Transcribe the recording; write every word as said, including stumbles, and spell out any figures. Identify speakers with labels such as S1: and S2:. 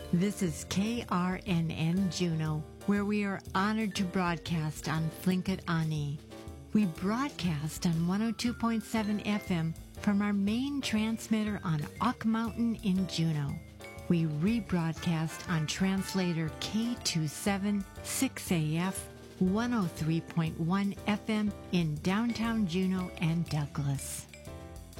S1: This is K R N N Juneau, where we are honored to broadcast on Tlingit Ani. We broadcast on one oh two point seven F M from our main transmitter on Ock Mountain in Juneau. We rebroadcast on translator K two seven six A F one oh three point one F M in downtown Juneau and Douglas.